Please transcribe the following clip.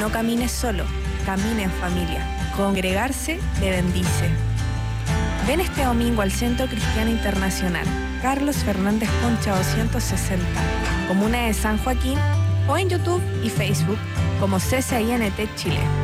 No camine solo, camine en familia. Congregarse le bendice. Ven este domingo al Centro Cristiano Internacional, Carlos Fernández Concha 260, Comuna de San Joaquín, o en YouTube y Facebook como CCINT Chile.